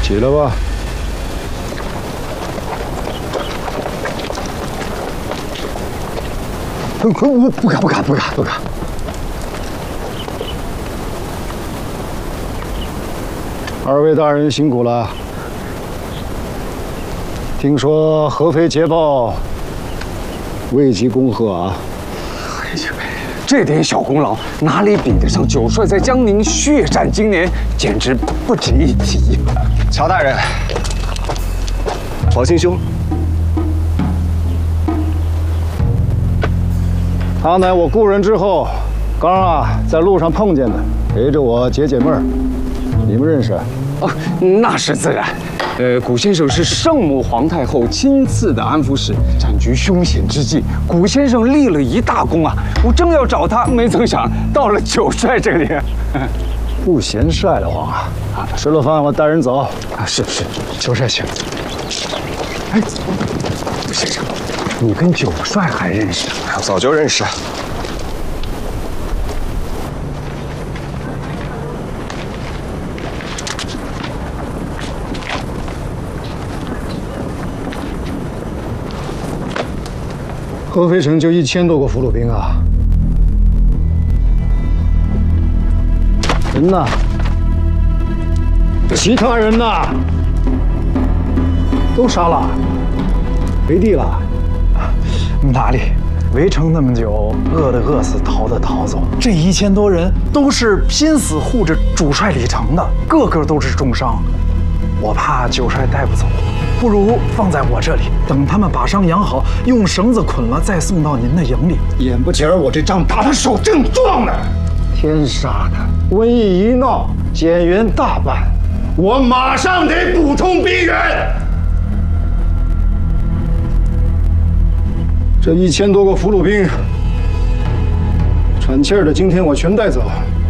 起来吧。不敢。二位大人辛苦了。听说合肥捷报，未及恭贺啊。 这点小功劳哪里比得上九帅在江宁血战经年，简直不值一提。 乔大人，黄兴兄， 他乃我故人之后，刚在路上碰见的，陪着我解闷儿。你们认识？ 哦，那是自然。古先生是圣母皇太后亲赐的安抚使，战局凶险之际，古先生立了一大功啊！我正要找他，没曾想到了九帅这里。 不嫌帅的慌啊！吃了饭我带人走。 是，九帅请。哎，先生，你跟九帅还认识？ 早就认识。 合肥城就1000多个俘虏兵啊，人呢？其他人呢？都杀了，回地了？ 哪里？围城那么久，饿的饿死，逃的逃走。这1000多人都是拼死护着主帅李成的，个个都是重伤。我怕九帅带不走，不如放在我这里，等他们把伤养好，用绳子捆了，再送到您的营里。 眼不前我这仗打得手正壮呢，天杀的！瘟疫一闹，减员大半，我马上得补充兵员。这1000多个俘虏兵，喘气儿的今天我全带走。